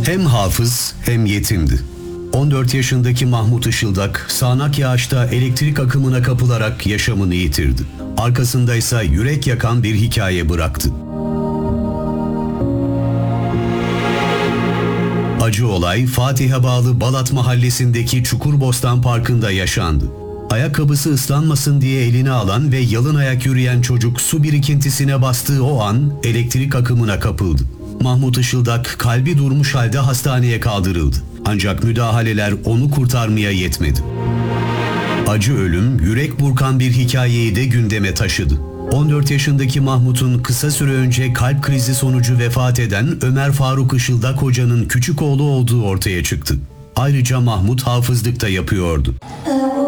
Hem hafız hem yetimdi. 14 yaşındaki Mahmut Işıldak, sağanak yağışta elektrik akımına kapılarak yaşamını yitirdi. Arkasında ise yürek yakan bir hikaye bıraktı. Acı olay Fatih'e bağlı Balat mahallesindeki Çukurbostan Parkı'nda yaşandı. Ayakkabısı ıslanmasın diye eline alan ve yalın ayak yürüyen çocuk su birikintisine bastığı o an elektrik akımına kapıldı. Mahmut Işıldak kalbi durmuş halde hastaneye kaldırıldı. Ancak müdahaleler onu kurtarmaya yetmedi. Acı ölüm, yürek burkan bir hikayeyi de gündeme taşıdı. 14 yaşındaki Mahmut'un kısa süre önce kalp krizi sonucu vefat eden Ömer Faruk Işıldak Hoca'nın küçük oğlu olduğu ortaya çıktı. Ayrıca Mahmut hafızlık da yapıyordu.